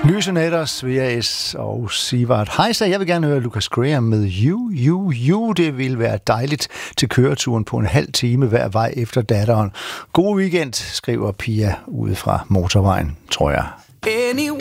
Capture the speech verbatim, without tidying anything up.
Lyse Netters, V A S og Sivart. Hej, så jeg vil gerne høre Lucas Graham med You, You, You. Det vil være dejligt til køreturen på en halv time hver vej efter datteren. God weekend, skriver Pia ude fra motorvejen, tror jeg. Anyway.